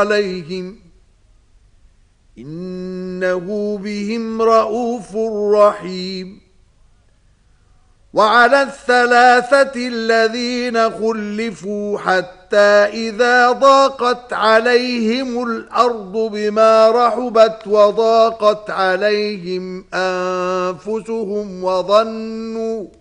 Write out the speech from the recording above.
عليهم إنه بهم رؤوف رحيم. وعلى الثلاثة الذين خلفوا حتى إذا ضاقت عليهم الأرض بما رحبت وضاقت عليهم أنفسهم